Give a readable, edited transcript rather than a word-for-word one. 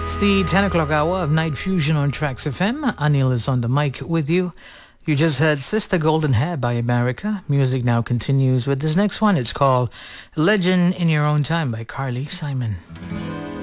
The 10 o'clock hour of Night Fusion on Tracks FM. Anil is on the mic with you. You just heard Sister Golden Hair by America. Music now continues with this next one. It's called Legend in Your Own Time by Carly Simon.